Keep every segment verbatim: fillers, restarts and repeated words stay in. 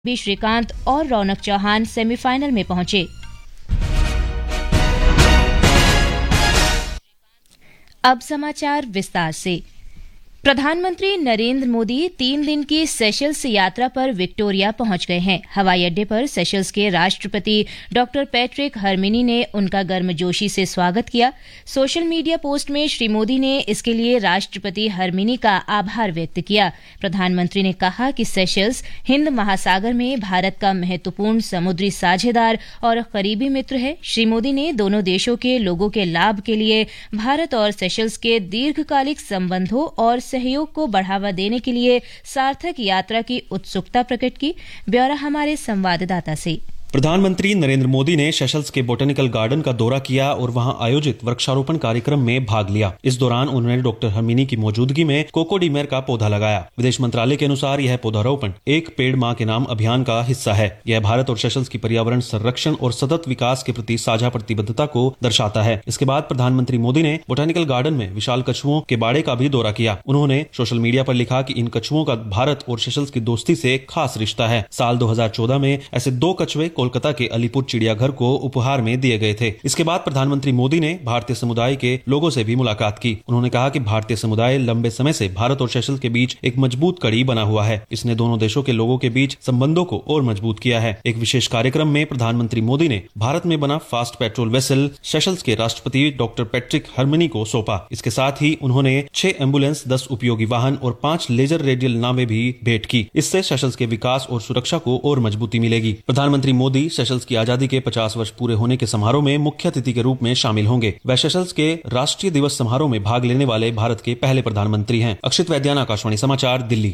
भी श्रीकांत और रौनक चौहान सेमीफाइनल में पहुंचे। अब समाचार विस्तार से। प्रधानमंत्री नरेंद्र मोदी तीन दिन की सेशल्स यात्रा पर विक्टोरिया पहुंच गए हैं। हवाई अड्डे पर सेशल्स के राष्ट्रपति डॉक्टर पैट्रिक हरमिनी ने उनका गर्मजोशी से स्वागत किया। सोशल मीडिया पोस्ट में श्री मोदी ने इसके लिए राष्ट्रपति हरमिनी का आभार व्यक्त किया। प्रधानमंत्री ने कहा कि सेशल्स हिंद महासागर में भारत का महत्वपूर्ण समुद्री साझेदार और करीबी मित्र है। श्री मोदी ने दोनों देशों के लोगों के लाभ के लिए भारत और सेशल्स के दीर्घकालिक संबंधों और सहयोग को बढ़ावा देने के लिए सार्थक यात्रा की उत्सुकता प्रकट की। ब्यौरा हमारे संवाददाता से। प्रधानमंत्री नरेंद्र मोदी ने सेशल्स के बोटेनिकल गार्डन का दौरा किया और वहां आयोजित वृक्षारोपण कार्यक्रम में भाग लिया। इस दौरान उन्होंने डॉक्टर हरमिनी की मौजूदगी में कोकोडीमेर का पौधा लगाया। विदेश मंत्रालय के अनुसार यह पौधारोपण एक पेड़ मां के नाम अभियान का हिस्सा है। यह भारत और सेशल्स की पर्यावरण संरक्षण और सतत विकास के प्रति साझा प्रतिबद्धता को दर्शाता है। इसके बाद प्रधानमंत्री मोदी ने बोटेनिकल गार्डन में विशाल कछुओं के बाड़े का भी दौरा किया। उन्होंने सोशल मीडिया पर लिखा कि इन कछुओं का भारत और सेशल्स की दोस्ती से खास रिश्ता है। साल दो हजार चौदह में ऐसे दो कछुए कोलकाता के अलीपुर चिड़ियाघर को उपहार में दिए गए थे। इसके बाद प्रधानमंत्री मोदी ने भारतीय समुदाय के लोगों से भी मुलाकात की। उन्होंने कहा कि भारतीय समुदाय लंबे समय से भारत और सेशल्स के बीच एक मजबूत कड़ी बना हुआ है। इसने दोनों देशों के लोगों के बीच संबंधों को और मजबूत किया है। एक विशेष कार्यक्रम में प्रधानमंत्री मोदी ने भारत में बना फास्ट पेट्रोल वेसल सेशल्स के राष्ट्रपति डॉक्टर पैट्रिक हरमिनी को सौंपा। इसके साथ ही उन्होंने छह एम्बुलेंस, दस उपयोगी वाहन और पांच लेजर रेडियल नावें भी भेंट की। इससे सेशल्स के विकास और सुरक्षा को और मजबूती मिलेगी। प्रधानमंत्री मोदी सेशल्स की आजादी के पचास वर्ष पूरे होने के समारोह में मुख्य अतिथि के रूप में शामिल होंगे। वे सेशल्स के राष्ट्रीय दिवस समारोह में भाग लेने वाले भारत के पहले प्रधानमंत्री हैं। अक्षित वैद्यान, आकाशवाणी समाचार, दिल्ली।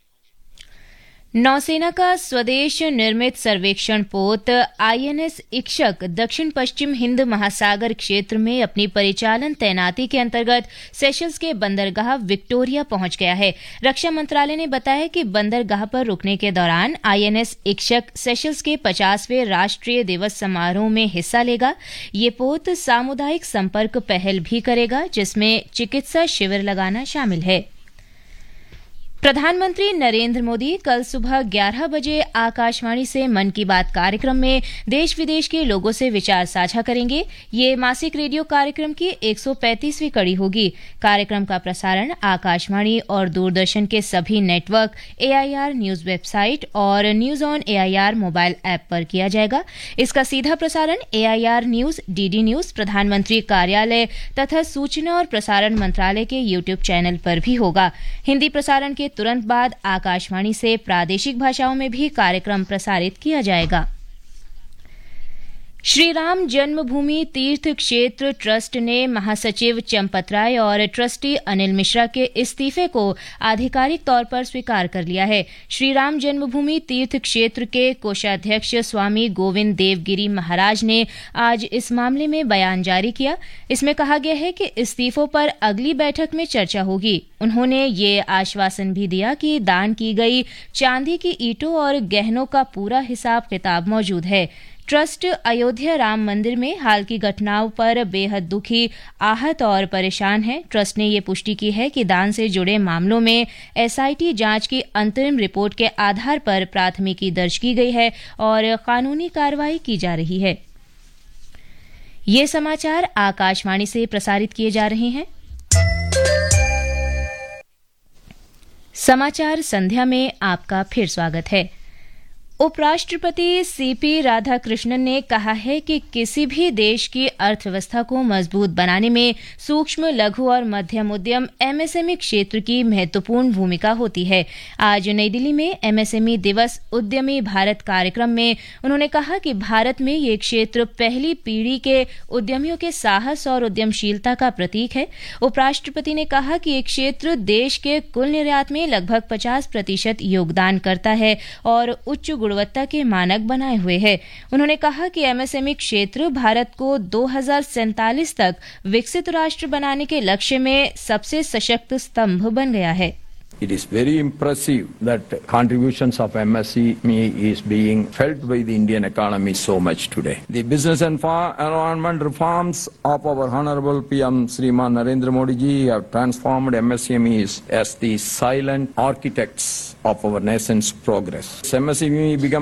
नौसेना का स्वदेश निर्मित सर्वेक्षण पोत आईएनएस इक्षक दक्षिण पश्चिम हिंद महासागर क्षेत्र में अपनी परिचालन तैनाती के अंतर्गत सेशल्स के बंदरगाह विक्टोरिया पहुंच गया है। रक्षा मंत्रालय ने बताया कि बंदरगाह पर रुकने के दौरान आईएनएस इक्षक सेशल्स के पचासवें राष्ट्रीय दिवस समारोह में हिस्सा लेगा। ये पोत सामुदायिक संपर्क पहल भी करेगा, जिसमें चिकित्सा शिविर लगाना शामिल है। प्रधानमंत्री नरेंद्र मोदी कल सुबह ग्यारह बजे आकाशवाणी से मन की बात कार्यक्रम में देश विदेश के लोगों से विचार साझा करेंगे। ये मासिक रेडियो कार्यक्रम की एक सौ पैंतीसवीं कड़ी होगी। कार्यक्रम का प्रसारण आकाशवाणी और दूरदर्शन के सभी नेटवर्क, एआईआर न्यूज वेबसाइट और news on AIR mobile app पर किया जाएगा। इसका सीधा प्रसारण एआईआर न्यूज, डीडी न्यूज, प्रधानमंत्री कार्यालय तथा सूचना और प्रसारण मंत्रालय के यूट्यूब चैनल पर भी होगा। हिंदी प्रसारण के तुरंत बाद आकाशवाणी से प्रादेशिक भाषाओं में भी कार्यक्रम प्रसारित किया जाएगा। श्री राम जन्मभूमि तीर्थ क्षेत्र ट्रस्ट ने महासचिव चंपत राय और ट्रस्टी अनिल मिश्रा के इस्तीफे को आधिकारिक तौर पर स्वीकार कर लिया है। श्री राम जन्मभूमि तीर्थ क्षेत्र के कोषाध्यक्ष स्वामी गोविंद देवगिरी महाराज ने आज इस मामले में बयान जारी किया। इसमें कहा गया है कि इस्तीफों पर अगली बैठक में चर्चा होगी। उन्होंने ये आश्वासन भी दिया कि दान की गई चांदी की ईंटों और गहनों का पूरा हिसाब किताब मौजूद है। ट्रस्ट अयोध्या राम मंदिर में हाल की घटनाओं पर बेहद दुखी, आहत और परेशान है। ट्रस्ट ने ये पुष्टि की है कि दान से जुड़े मामलों में एसआईटी जांच की अंतरिम रिपोर्ट के आधार पर प्राथमिकी दर्ज की गई है और कानूनी कार्रवाई की जा रही है। ये समाचार आकाशवाणी से प्रसारित किए जा रहे हैं। समाचार संध्या में आपका फिर स्वागत है। उपराष्ट्रपति सीपी राधाकृष्णन ने कहा है कि किसी भी देश की अर्थव्यवस्था को मजबूत बनाने में सूक्ष्म, लघु और मध्यम उद्यम एमएसएमई क्षेत्र की महत्वपूर्ण भूमिका होती है। आज नई दिल्ली में एमएसएमई दिवस उद्यमी भारत कार्यक्रम में उन्होंने कहा कि भारत में ये क्षेत्र पहली पीढ़ी के उद्यमियों के साहस और उद्यमशीलता का प्रतीक है। उपराष्ट्रपति ने कहा कि ये क्षेत्र देश के कुल निर्यात में लगभग पचास प्रतिशत योगदान करता है और उच्च गुणवत्ता के मानक बनाए हुए है। उन्होंने कहा कि एमएसएमई क्षेत्र भारत को दो हजार सैंतालीस तक विकसित राष्ट्र बनाने के लक्ष्य में सबसे सशक्त स्तंभ बन गया है। It is very impressive that contributions of M S E M E is being felt by the Indian economy so much today. The business and environment reforms of our Honorable P M Shriman Narendra Modi ji have transformed M S E M Es as the silent architects of our nation's progress. M S E M E become